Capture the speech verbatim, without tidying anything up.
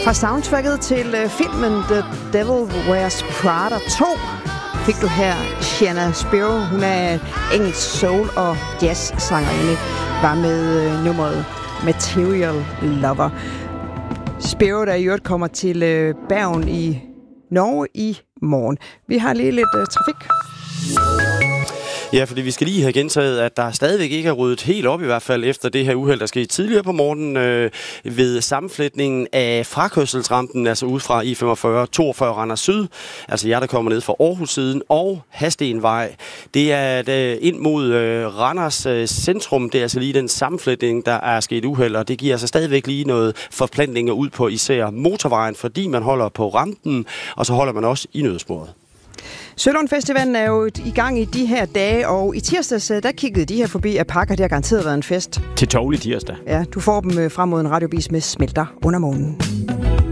Fra soundtracket til uh, filmen The Devil Wears Prada to fik du her Shanna Spiro. Hun er engelsk soul- og jazz-sangerinde, var med uh, nummeret Material Lover. Spiro, der i øvrigt kommer til uh, Bergen i Norge i morgen. Vi har lige lidt uh, trafik. Ja, fordi vi skal lige have gentaget, at der stadigvæk ikke er ryddet helt op, i hvert fald efter det her uheld, der skete tidligere på morgenen øh, ved sammenflætningen af frakørselsrampen, altså ud fra I femogfyrre toogfyrre Randers Syd, altså jer, der kommer ned fra Aarhus-siden, og Hastenvej. Det er øh, ind mod øh, Randers øh, centrum, det er altså lige den sammenflætning, der er sket uheld, og det giver altså stadigvæk lige noget forplantninger ud på især motorvejen, fordi man holder på rampen, og så holder man også i nødsporet. Sølund Festivalen er jo i gang i de her dage, og i tirsdags, der kiggede de her forbi af pakker. Det har garanteret været en fest. Til tårlig tirsdag. Ja, du får dem frem mod en radiobis med Smelter under månen.